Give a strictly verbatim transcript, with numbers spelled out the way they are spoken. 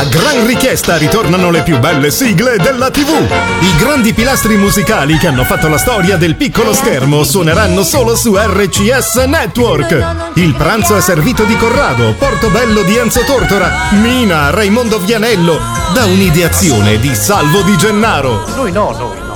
A gran richiesta ritornano le più belle sigle della tivù. I grandi pilastri musicali che hanno fatto la storia del piccolo schermo suoneranno solo su R C S Network. Il pranzo è servito di Corrado, Portobello di Enzo Tortora, Mina, Raimondo Vianello, da un'ideazione di Salvo Di Gennaro. Noi no, noi.